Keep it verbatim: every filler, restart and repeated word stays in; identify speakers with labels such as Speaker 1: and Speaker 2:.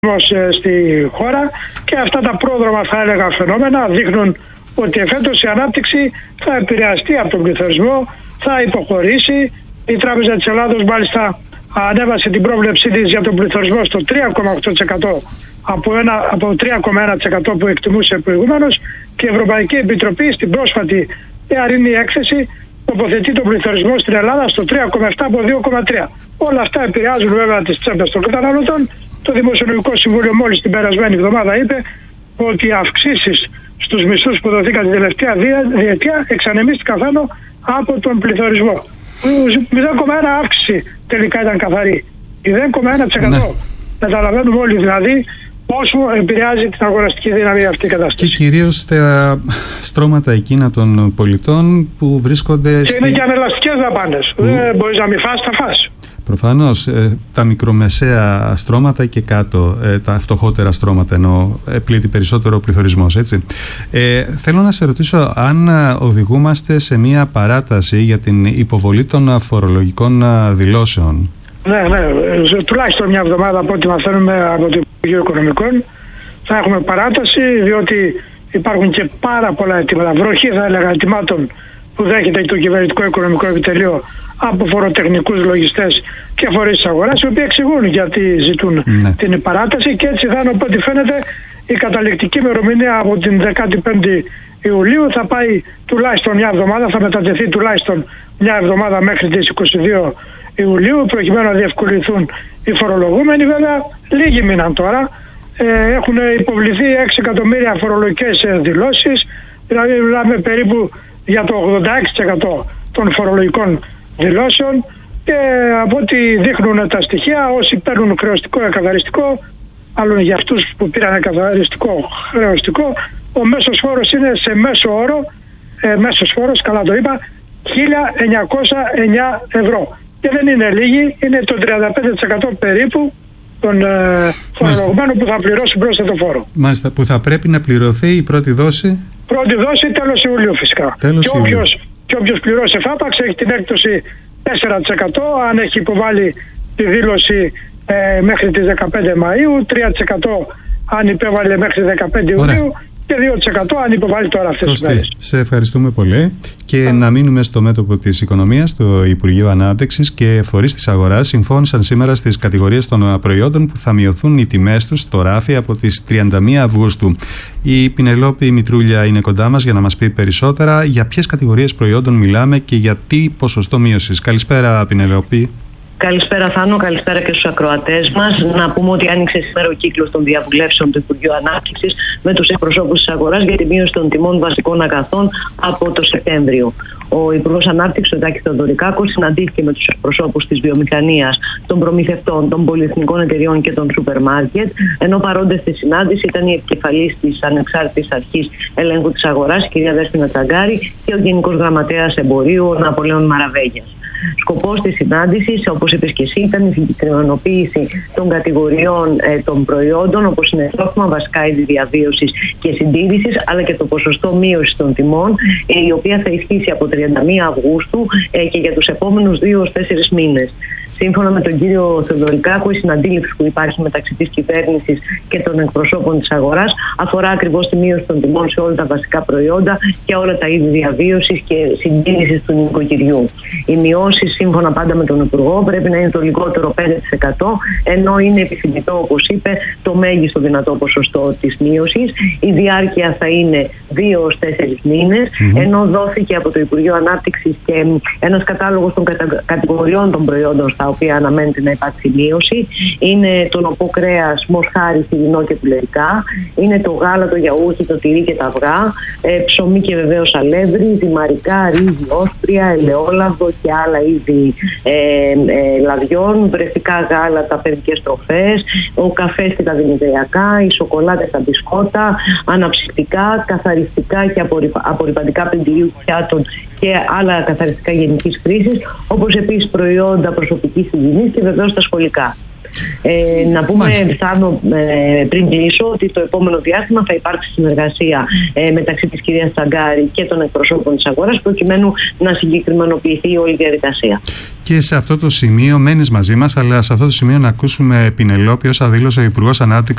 Speaker 1: στη χώρα, και αυτά τα πρόδρομα, θα έλεγα, φαινόμενα δείχνουν ότι εφέτος η ανάπτυξη θα επηρεαστεί από τον πληθωρισμό, θα υποχωρήσει. Η Τράπεζα της Ελλάδος μάλιστα ανέβασε την πρόβλεψή της για τον πληθωρισμό στο τρία κόμμα οκτώ τοις εκατό από, ένα, από τρία κόμμα ένα τοις εκατό που εκτιμούσε προηγουμένως, και η Ευρωπαϊκή Επιτροπή στην πρόσφατη νεαρινή έκθεση τοποθετεί τον πληθωρισμό στην Ελλάδα στο τρία κόμμα επτά από δύο κόμμα τρία. Όλα αυτά επηρεάζουν βέβαια τις τσέπες των καταναλωτών. Το Δημοσιονομικό Συμβούλιο μόλις την περασμένη εβδομάδα είπε ότι οι αυξήσεις στους μισθούς που δοθήκαν την τελευταία διετία εξανεμίστηκαν πάνω από τον πληθωρισμό. μηδέν κόμμα ένα αύξηση τελικά ήταν καθαρή. μηδέν κόμμα ένα τοις εκατό. Ναι. Καταλαβαίνουμε όλοι δηλαδή πόσο επηρεάζει την αγοραστική δύναμη αυτή η κατάσταση.
Speaker 2: Και κυρίως τα στρώματα εκείνα των πολιτών που βρίσκονται. Και
Speaker 1: στη... είναι και ανελαστικές δαπάνες. Που... Δεν μπορείς να μην φας, θα φας.
Speaker 2: Προφανώς ε, τα μικρομεσαία στρώματα και κάτω, ε, τα φτωχότερα στρώματα, ενώ ε, πλήττει περισσότερο ο πληθωρισμός, έτσι. Ε, θέλω να σε ρωτήσω αν οδηγούμαστε σε μια παράταση για την υποβολή των φορολογικών δηλώσεων.
Speaker 1: Ναι, ναι, τουλάχιστον μια εβδομάδα από ό,τι μαθαίνουμε από το Υπουργείο Οικονομικών θα έχουμε παράταση, διότι υπάρχουν και πάρα πολλά αιτήματα, βροχή θα έλεγα αιτημάτων που δέχεται το Κυβερνητικό Οικονομικό Επιτελείο από φοροτεχνικούς λογιστές και φορείς της αγοράς, οι οποίοι εξηγούν γιατί ζητούν ναι. την παράταση, και έτσι θα είναι, από ό,τι φαίνεται, η καταληκτική ημερομηνία από την δεκάτη πέμπτη Ιουλίου θα πάει τουλάχιστον μια εβδομάδα, θα μετατεθεί τουλάχιστον μια εβδομάδα μέχρι τις είκοσι δύο Ιουλίου, προκειμένου να διευκολυνθούν οι φορολογούμενοι. Βέβαια, λίγοι μείναν τώρα. Ε, έχουν υποβληθεί έξι εκατομμύρια φορολογικές δηλώσεις, δηλαδή μιλάμε περίπου για το ογδόντα έξι τοις εκατό των φορολογικών δηλώσεων, και από ό,τι δείχνουν τα στοιχεία, όσοι παίρνουν χρεωστικό εκαθαριστικό, άλλον για αυτούς που πήραν εκαθαριστικό χρεωστικό, ο μέσος φόρος είναι σε μέσο όρο, ε, μέσος φόρος, καλά το είπα, χίλια εννιακόσια εννιά ευρώ. Και δεν είναι λίγοι, είναι το τριάντα πέντε τοις εκατό περίπου των ε, φορολογουμένων που θα πληρώσει πρόσθετο φόρο. Μάλιστα,
Speaker 2: που θα πρέπει να πληρωθεί η πρώτη δόση.
Speaker 1: Πρώτη δόση τέλος Ιουλίου φυσικά.
Speaker 2: Τέλος
Speaker 1: και, όποιος, και όποιος πληρώσει εφάπαξ έχει την έκπτωση τέσσερα τοις εκατό αν έχει υποβάλει τη δήλωση ε, μέχρι τις δεκαπέντε Μαΐου, τρία τοις εκατό αν υπέβαλε μέχρι δεκαπέντε Ιουλίου και δύο τοις εκατό αν υποβάλει τώρα αυτές τις μέρες.
Speaker 2: Σε ευχαριστούμε πολύ. Και Α. να μείνουμε στο μέτωπο της οικονομίας. Το Υπουργείο Ανάπτυξης και φορείς της αγοράς συμφώνησαν σήμερα στις κατηγορίες των προϊόντων που θα μειωθούν οι τιμές τους στο ράφι από τις τριάντα μία Αυγούστου. Η Πινελόπη Μητρούλια είναι κοντά μας για να μας πει περισσότερα για ποιες κατηγορίες προϊόντων μιλάμε και για τι ποσοστό μείωσης. Καλησπέρα, Πινελόπη.
Speaker 3: Καλησπέρα, Θάνο, καλησπέρα και στους ακροατές μας. Να πούμε ότι άνοιξε σήμερα ο κύκλος των διαβουλεύσεων του Υπουργείου Ανάπτυξης με τους εκπροσώπους της αγοράς για τη μείωση των τιμών βασικών αγαθών από το Σεπτέμβριο. Ο Υπουργός Ανάπτυξης, ο Τάκης Θεοδωρικάκος, συναντήθηκε με τους εκπροσώπους της βιομηχανίας, των προμηθευτών, των πολυεθνικών εταιριών και των σούπερ μάρκετ. Ενώ παρόντες στη συνάντηση ήταν η επικεφαλής της Ανεξάρτητης Αρχής Ελέγχου της Αγοράς, η κυρία Δέσποινα Τσαγκάρη, και ο Γενικός Γραμματέας Εμπορίου, ο Ναπολέων Μαραβέγιας. Σκοπός της συνάντησης, όπως είπες και εσύ, ήταν η συγκεκριμενοποίηση των κατηγοριών ε, των προϊόντων, όπως είναι τρόφιμα, βασικά είδη διαβίωσης και συντήρησης, αλλά και το ποσοστό μείωσης των τιμών, ε, η οποία θα ισχύσει από τριάντα μία Αυγούστου ε, και για τους επόμενους δύο ως τέσσερις μήνες. Σύμφωνα με τον κύριο Θεοδωρικάκο, η συναντήληψη που υπάρχει μεταξύ της κυβέρνησης και των εκπροσώπων της αγοράς αφορά ακριβώς τη μείωση των τιμών σε όλα τα βασικά προϊόντα και όλα τα είδη διαβίωσης και συντήρησης του νοικοκυριού. Οι μειώσεις, σύμφωνα πάντα με τον Υπουργό, πρέπει να είναι το λιγότερο πέντε τοις εκατό, ενώ είναι επιθυμητό, όπως είπε, το μέγιστο δυνατό ποσοστό της μείωσης. Η διάρκεια θα είναι δύο ως τέσσερις μήνες, mm-hmm. ενώ δόθηκε από το Υπουργείο Ανάπτυξης και ένας κατάλογος των κατα... κατηγοριών των προϊόντων στα οποία αναμένεται να υπάρξει μείωση. Είναι το νοπό κρέας, μοσχάρι, σιρινό και πουλερικά. Είναι το γάλα, το γιαούρτι, το τυρί και τα αυγά. Ε, ψωμί και βεβαίως αλεύρι, ζυμαρικά, ρύζι, όσπρια, ελαιόλαδο και άλλα είδη ε, ε, λαδιών, βρεφικά γάλατα, παιδικές τροφές, ο καφές και τα δημητριακά, η σοκολάτα, τα μπισκότα, αναψυκτικά, καθαριστικά και απορρυπαντικά πλυντηρίου πιάτων και άλλα καθαριστικά γενικής χρήσης, όπως επίσης προϊόντα προσωπικής υγιεινής και βεβαίως τα σχολικά. Ε, να πούμε, Θάνο, ε, πριν κλείσω, ότι το επόμενο διάστημα θα υπάρξει συνεργασία ε, μεταξύ της κυρίας Τσαγκάρη και των εκπροσώπων της αγοράς, προκειμένου να συγκεκριμενοποιηθεί όλη η διαδικασία.
Speaker 2: Και σε αυτό το σημείο μένεις μαζί μας, αλλά σε αυτό το σημείο να ακούσουμε, Πινελόπη, όσα δήλωσε ο Υπουργός Ανάπτυξης